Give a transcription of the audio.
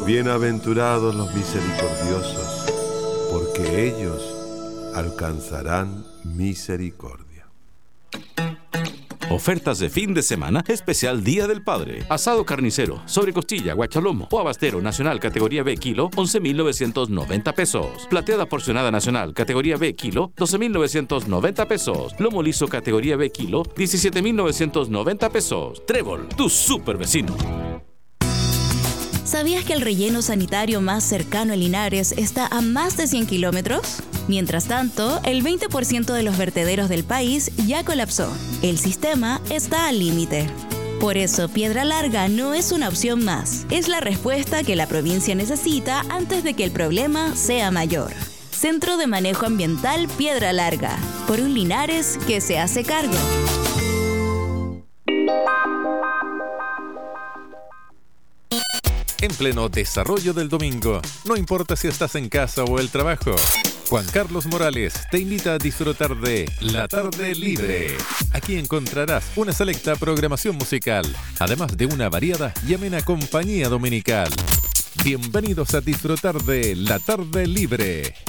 Bienaventurados los misericordiosos, porque ellos alcanzarán misericordia. Ofertas de fin de semana, especial Día del Padre. Asado carnicero, sobrecostilla, guachalomo o abastero nacional categoría B kilo, 11.990 pesos. Plateada porcionada nacional categoría B kilo, 12.990 pesos. Lomo liso categoría B kilo, 17.990 pesos. Trébol, tu super vecino. ¿Sabías que el relleno sanitario más cercano a Linares está a más de 100 kilómetros? Mientras tanto, el 20% de los vertederos del país ya colapsó. El sistema está al límite. Por eso, Piedra Larga no es una opción más. Es la respuesta que la provincia necesita antes de que el problema sea mayor. Centro de Manejo Ambiental Piedra Larga. Por un Linares que se hace cargo. En pleno desarrollo del domingo, no importa si estás en casa o el trabajo, Juan Carlos Morales te invita a disfrutar de La Tarde Libre. Aquí encontrarás una selecta programación musical, además de una variada y amena compañía dominical. Bienvenidos a disfrutar de La Tarde Libre.